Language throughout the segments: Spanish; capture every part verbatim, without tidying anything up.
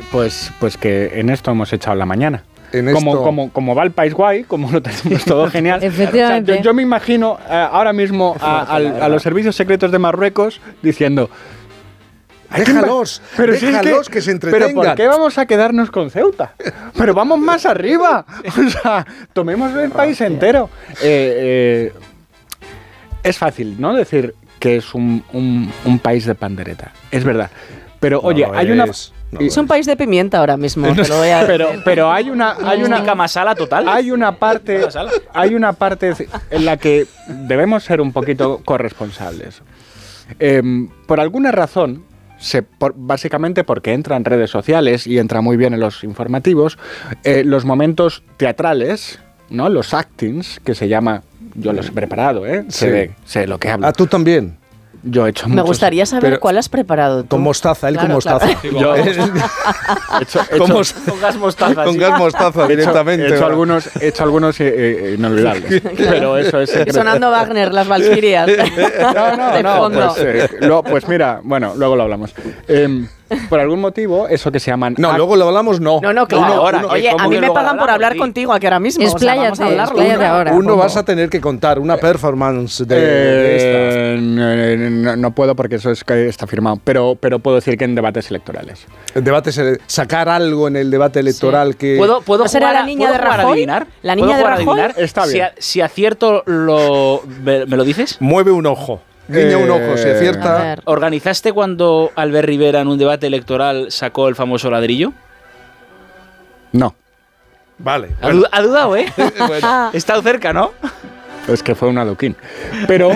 pues, pues que en esto hemos echado la mañana. En como, esto... como, como va el país guay, como lo tenemos todo genial. Efectivamente. O sea, yo, yo me imagino uh, ahora mismo a, a, a los servicios secretos de Marruecos diciendo... Déjalos, pero déjalos si es que, que se entretengan. Pero ¿por qué vamos a quedarnos con Ceuta? Pero vamos más arriba. O sea, tomemos el país entero. Eh, eh, es fácil, ¿no? Decir que es un, un, un país de pandereta. Es verdad. Pero, no, oye, hay es, una... No es un país de pimienta ahora mismo. Te lo voy a pero, pero hay una... Hay una masala total. Hay una parte... Hay una parte en la que debemos ser un poquito corresponsables. Eh, por alguna razón... Se, por, básicamente porque entra en redes sociales y entra muy bien en los informativos, eh, los momentos teatrales, ¿no? Los actings, que se llama, yo los he preparado, ¿eh? Sí. Sé, sé lo que hablo. ¿Ah, tú también? Yo he hecho Me muchos, gustaría saber pero, cuál has preparado tú. Con mostaza, él claro, con mostaza. Claro. Yo, he hecho, he con, mos, con gas mostaza. Con sí. gas mostaza he hecho, directamente. He hecho algunos, he hecho algunos eh, eh, inolvidables. Pero eso es secreto. Sonando Wagner, las Valquirias. No, no, de no. fondo. Pues, eh, lo, pues mira, bueno, luego lo hablamos. Eh, por algún motivo, eso que se llaman... No, luego lo hablamos, no. No, no, claro. Uno, ahora, uno, oye, ¿cómo a mí que me luego pagan por hablamos? hablar Sí. contigo aquí ahora mismo. Expláyate, o sea, vamos a hablarlo. expláyate ahora. Uno ¿Cómo? vas a tener que contar una performance de, Eh, de esta. no, no puedo porque eso es que está firmado, pero, pero puedo decir que en debates electorales. El debate, se- sacar algo en el debate electoral Sí. que... ¿Puedo, puedo ¿No será jugar la a- niña ¿puedo de jugar a Rajoy? adivinar? ¿La ¿Puedo niña de jugar a Rajoy? adivinar? Está bien. Si, a- si acierto, lo, ¿me, me lo dices? Mueve un ojo. Guiña Eh, un ojo, si A acierta... ver. ¿Organizaste cuando Albert Rivera en un debate electoral sacó el famoso ladrillo? No, Vale. Ha, bueno. du- ha dudado, ¿eh? Bueno. He estado cerca, ¿no? es que fue un adoquín. Pero,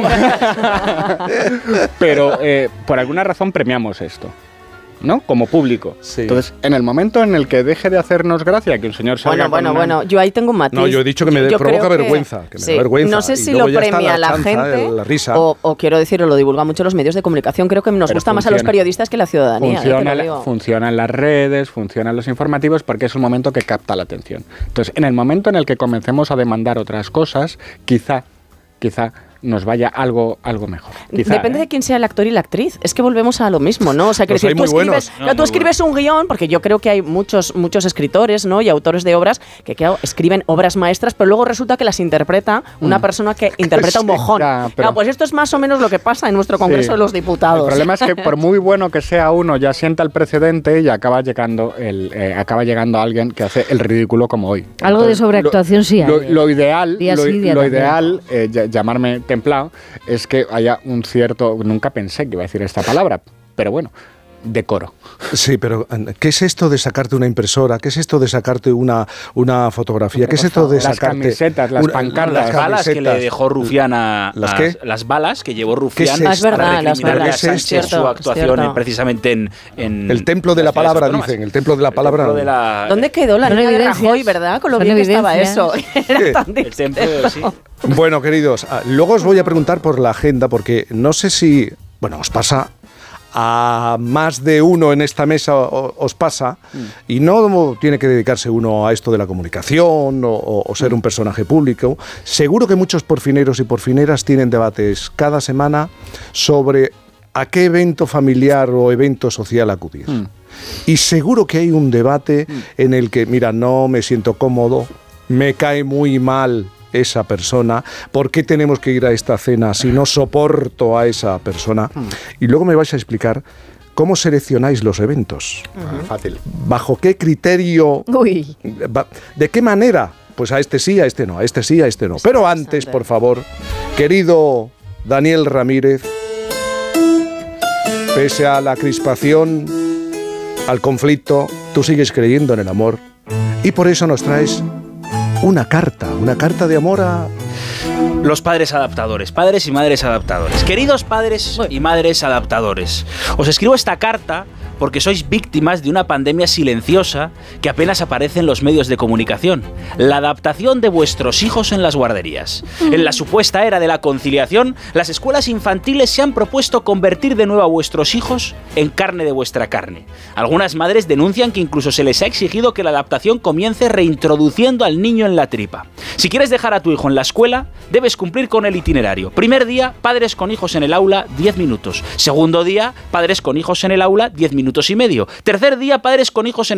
pero eh, por alguna razón premiamos esto, ¿no? Como público. Sí. Entonces, en el momento en el que deje de hacernos gracia que un señor salga Bueno, bueno, con una- bueno. Yo ahí tengo un matiz. No, yo he dicho que me Yo provoca creo que- vergüenza, que me sí. da vergüenza. No sé Y si luego lo ya está premia la la, chanza, gente la risa. O, o quiero decir, o lo divulga mucho los medios de comunicación. Creo que nos Pero gusta más a los funciona. periodistas que la ciudadanía. eh, te Funciona, lo la- digo. funcionan las redes, funcionan los informativos porque es un momento que capta la atención. Entonces, en el momento en el que comencemos a demandar otras cosas, quizá, quizá nos vaya algo, algo mejor. Quizá, Depende ¿eh? de quién sea el actor y la actriz. Es que volvemos a lo mismo, ¿no? O sea, que Los decir, hay tú muy escribes, buenos. claro, No, tú muy escribes un guión, porque yo creo que hay muchos, muchos escritores, ¿no? Y autores de obras que, claro, escriben obras maestras, pero luego resulta que las interpreta una persona que interpreta un Sí, mojón. ya, pero- Claro, pues esto es más o menos lo que pasa en nuestro Congreso Sí. de los Diputados. El problema es que por muy bueno que sea uno, ya sienta el precedente y acaba llegando el, eh, acaba llegando alguien que hace el ridículo como hoy. Algo de sobreactuación lo, sí hay, Lo, ¿eh? lo ideal, Día lo, sí, día lo también. ideal, eh, ll- llamarme templado, es que haya un cierto, nunca pensé que iba a decir esta palabra, pero bueno, decoro. Sí, pero ¿qué es esto de sacarte una impresora? ¿Qué es esto de sacarte una, una fotografía? ¿Qué es esto de Las sacarte... camisetas, las una- pancartas. Las balas que le camisetas? dejó Rufián a... ¿Las a- qué? Las balas que llevó ¿Qué es Rufián esto? Es verdad, para las recriminarle a balas, Sánchez es cierto, su es actuación cierto. en- precisamente en, en El templo de la las ciudades palabra, autónomas. dicen. El templo de la palabra. templo de la- ¿Dónde quedó la Son niña de evidencias. Rajoy, verdad? Con lo Son bien que estaba eso. evidencias. Era tan El templo, distinto. sí. Bueno, queridos, ah, luego os voy a preguntar por la agenda, porque no sé si, bueno, os pasa a más de uno en esta mesa, o- os pasa, y no tiene que dedicarse uno a esto de la comunicación o, o- o ser un personaje público. Seguro que muchos porfineros y porfineras tienen debates cada semana sobre a qué evento familiar o evento social acudir. Mm. Y seguro que hay un debate en el que, mira, no me siento cómodo, me cae muy mal esa persona, ¿por qué tenemos que ir a esta cena si no soporto a esa persona? Y luego me vais a explicar cómo seleccionáis los eventos. Ah, fácil. ¿Bajo qué criterio? Uy. va- ¿De qué manera? Pues a este sí, a este no, a este sí, a este no. Pero antes, por favor, querido Daniel Ramírez, pese a la crispación, al conflicto, tú sigues creyendo en el amor y por eso nos traes una carta, una carta de amor a... Los padres adaptadores, padres y madres adaptadores. Queridos padres y madres adaptadores, os escribo esta carta porque sois víctimas de una pandemia silenciosa que apenas aparece en los medios de comunicación. La adaptación de vuestros hijos en las guarderías. En la supuesta era de la conciliación, las escuelas infantiles se han propuesto convertir de nuevo a vuestros hijos en carne de vuestra carne. Algunas madres denuncian que incluso se les ha exigido que la adaptación comience reintroduciendo al niño en la tripa. Si quieres dejar a tu hijo en la escuela, debes cumplir con el itinerario. Primer día, padres con hijos en el aula, diez minutos. Segundo día, padres con hijos en el aula, diez minutos y medio. Tercer día, padres con hijos en